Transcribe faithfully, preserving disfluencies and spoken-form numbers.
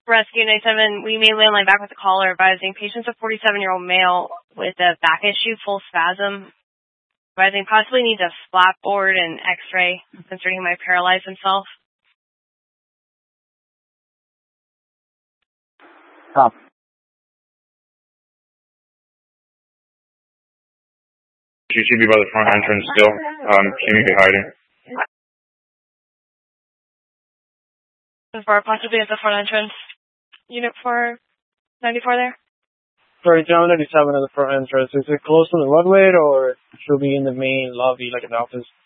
Rescue nine seven, we made landline back with the caller advising patient's a forty-seven-year-old male with a back issue, full spasm. Advising possibly needs a splat board and x-ray, considering he might paralyze himself. Stop. She should be by the front entrance still. Um, she may be hiding. Before possibly at the front entrance. Unit four ninety-four there? Sorry, John ninety-seven at the front entrance. Is it close to the runway or should be in the main lobby like in the office?